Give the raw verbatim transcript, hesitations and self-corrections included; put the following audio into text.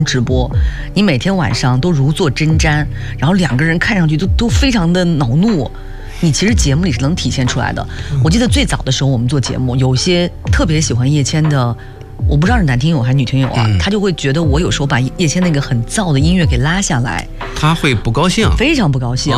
直播，你每天晚上都如坐针毡，然后两个人看上去都都非常的恼怒。你其实节目里是能体现出来的。我记得最早的时候我们做节目，有些特别喜欢叶谦的，我不知道是男听友还是女听友啊，嗯、他就会觉得我有时候把叶谦那个很燥的音乐给拉下来， 他会不高兴， 非常不高兴。